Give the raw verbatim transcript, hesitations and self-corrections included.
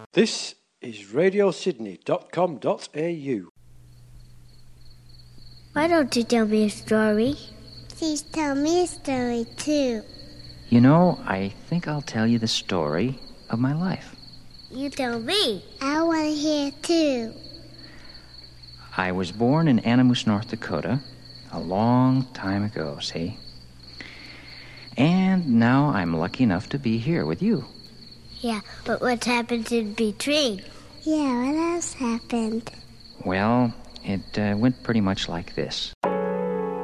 This is radio sydney dot com dot a u. Why don't you tell me a story? Please tell me a story, too. You know, I think I'll tell you the story of my life. You tell me. I want to hear, too. I was born in Animus, North Dakota, a long time ago, see? And now I'm lucky enough to be here with you. Yeah, but what's happened in between? Yeah, what else happened? Well, it uh, went pretty much like this.